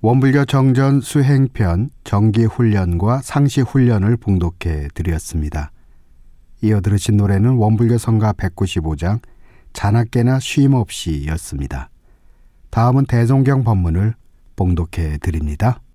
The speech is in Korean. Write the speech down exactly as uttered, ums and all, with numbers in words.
원불교 정전 수행편 정기훈련과 상시훈련을 봉독해 드렸습니다. 이어 들으신 노래는 원불교 성가 백구십오 장 자나깨나 쉼없이 였습니다. 다음은 대종경 법문을 봉독해 드립니다.